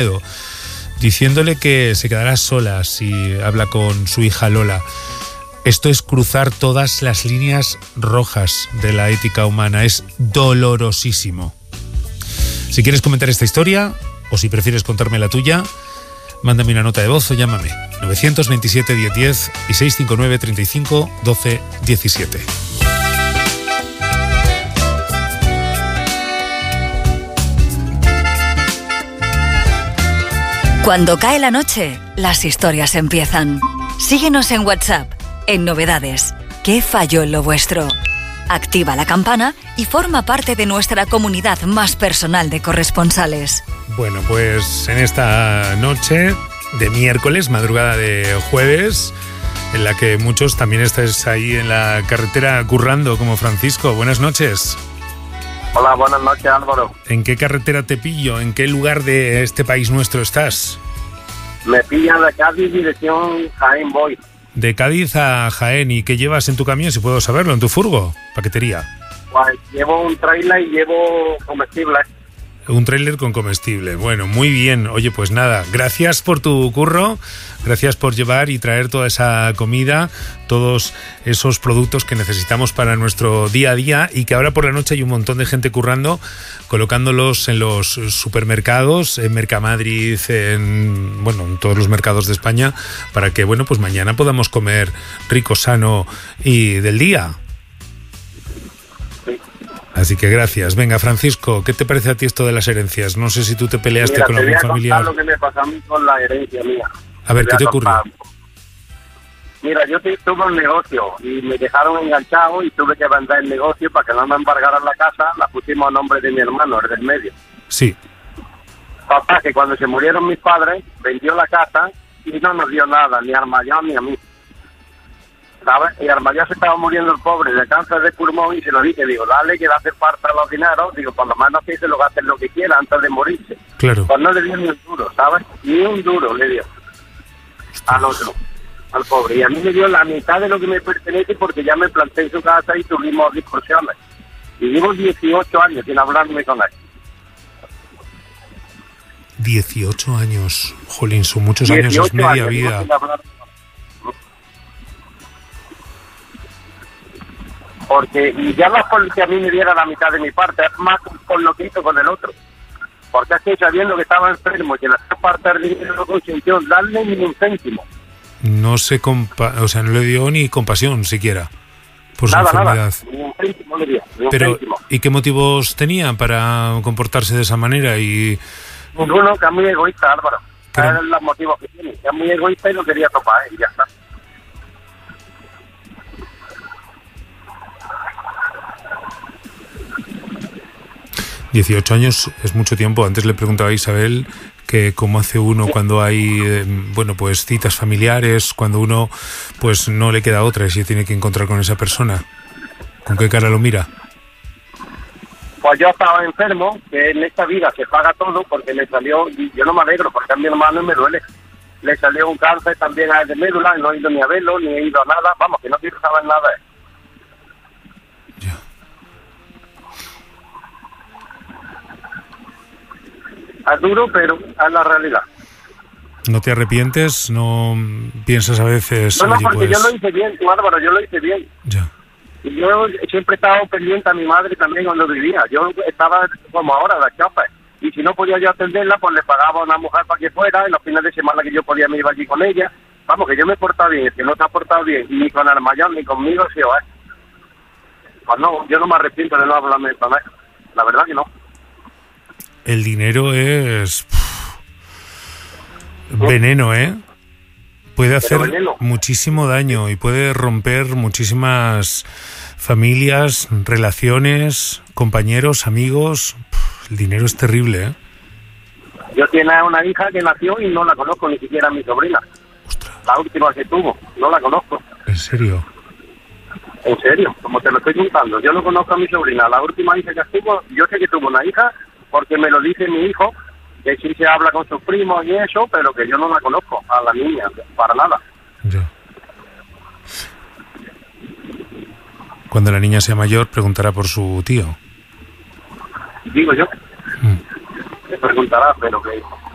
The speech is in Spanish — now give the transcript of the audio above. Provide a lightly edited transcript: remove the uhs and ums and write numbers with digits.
diciéndole que se quedará sola si habla con su hija Lola. Esto es cruzar todas las líneas rojas de la ética humana. Es dolorosísimo. Si quieres comentar esta historia, o si prefieres contarme la tuya, mándame una nota de voz o llámame. 927 1010 y 659 35 12 17. Cuando cae la noche, las historias empiezan. Síguenos en WhatsApp, en Novedades. ¿Qué falló en lo vuestro? Activa la campana y forma parte de nuestra comunidad más personal de corresponsales. Bueno, pues en esta noche de miércoles, madrugada de jueves, en la que muchos también estáis ahí en la carretera currando, como Francisco. Buenas noches. Hola, buenas noches, Álvaro. ¿En qué carretera te pillo? ¿En qué lugar de este país nuestro estás? Me pillan de Cádiz, dirección Jaén voy. De Cádiz a Jaén. ¿Y qué llevas en tu camión, si puedo saberlo, en tu furgo? Paquetería. Pues llevo un trailer y llevo comestible. Un tráiler con comestible. Bueno, muy bien. Oye, pues nada, gracias por tu curro, gracias por llevar y traer toda esa comida, todos esos productos que necesitamos para nuestro día a día, y que ahora por la noche hay un montón de gente currando, colocándolos en los supermercados, en Mercamadrid, en todos los mercados de España, para que, pues mañana podamos comer rico, sano y del día. Así que gracias. Venga, Francisco, ¿qué te parece a ti esto de las herencias? No sé si tú te peleaste con algún familiar. Lo que me pasó a mí con la herencia mía. A ver, ¿qué te ocurrió? Mira, yo tuve un negocio y me dejaron enganchado y tuve que vender el negocio para que no me embargaran la casa. La pusimos a nombre de mi hermano, el del medio. Sí. Papá, que cuando se murieron mis padres, vendió la casa y no nos dio nada, ni a Armayán ni a mí. ¿Sabes? Y Armayán se estaba muriendo el pobre de cáncer de pulmón y se lo dije, digo, dale que le hace falta los dineros, digo, por lo menos que se lo gasten lo que quiera antes de morirse. Claro. Pues no le dio ni un duro, ¿sabes? Ni un duro le dio al otro, al pobre. Y a mí me dio la mitad de lo que me pertenece porque ya me planté en su casa y tuvimos discusiones. Y llevo 18 años sin hablarme con él. 18 años, jolín, son muchos años, es media vida. Porque, y ya no es porque a mí me diera la mitad de mi parte, es más con lo que hizo con el otro. Porque es que sabiendo que estaba enfermo y que la parte del dinero no consintió darle ni un céntimo. No se no le dio ni compasión siquiera por su enfermedad. Ni un céntimo le dio, ni un Pero, céntimo. ¿y qué motivos tenía para comportarse de esa manera? Ninguno, que es muy egoísta, Álvaro. Esos son los motivos que tiene. Que es muy egoísta y no quería topar, y ya está. ¿18 años es mucho tiempo? Antes le preguntaba a Isabel que cómo hace uno cuando hay citas familiares, cuando uno pues no le queda otra y se tiene que encontrar con esa persona. ¿Con qué cara lo mira? Pues yo estaba enfermo, que en esta vida se paga todo, porque le salió, y yo no me alegro porque a mi hermano me duele, le salió un cáncer también a él de médula, no he ido ni a verlo, ni he ido a nada, vamos, que no quiero saber nada de él. Es duro, pero es la realidad. ¿No te arrepientes? ¿No piensas a veces? No, porque yo lo hice bien, Álvaro, yo lo hice bien. Ya. Y yo siempre he estado pendiente a mi madre también cuando vivía. Yo estaba como ahora, la chapa. Y si no podía yo atenderla, pues le pagaba a una mujer para que fuera. Y los fines de semana que yo podía me iba allí con ella. Vamos, que yo me he portado bien. El que no se ha portado bien, ni con Armayán ni conmigo, sí o es. Pues no, yo no me arrepiento de no hablarme con él. La verdad que no. El dinero es veneno, ¿eh? Puede hacer muchísimo daño y puede romper muchísimas familias, relaciones, compañeros, amigos. El dinero es terrible, ¿eh? Yo tengo una hija que nació y no la conozco, ni siquiera mi sobrina. Ostras. La última que tuvo, no la conozco. ¿En serio? En serio, como te lo estoy contando. Yo no conozco a mi sobrina. La última hija que tuvo, yo sé que tuvo una hija porque me lo dice mi hijo, que sí se habla con sus primos y eso, pero que yo no la conozco, a la niña, para nada. Ya. Cuando la niña sea mayor, preguntará por su tío. Digo yo. Me preguntará, pero que